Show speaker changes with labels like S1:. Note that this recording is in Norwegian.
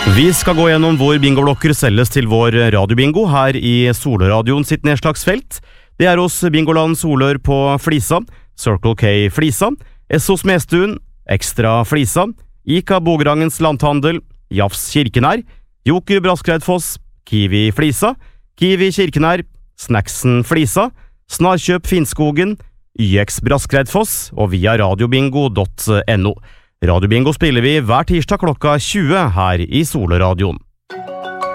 S1: Vi skal gå gjennom hvor bingoblokker selges til vår radiobingo her i Solradioen sitt nedslagsfelt. Det er hos Bingoland Solør på Flisa, Circle K Flisa, Essos Mestuen, Ekstra Flisa, Ica Bogerangens Landhandel, Jafs Kirkenær, Joker Braskreidfoss, Kiwi Flisa, Kiwi Kirkenær, Snacksen Flisa, Snarkjøp Finnskogen, YX Braskreidfoss og via radiobingo.no. Radiobingo spiller vi hver tirsdag klokka 20 her i Solradioen.